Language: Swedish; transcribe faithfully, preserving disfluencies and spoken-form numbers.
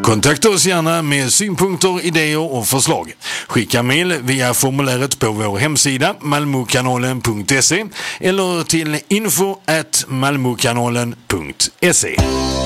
Kontakta oss gärna med synpunkter, idéer och förslag. Skicka mejl via formuläret på vår hemsida malmokanalen punkt se eller till info at malmokanalen punkt se.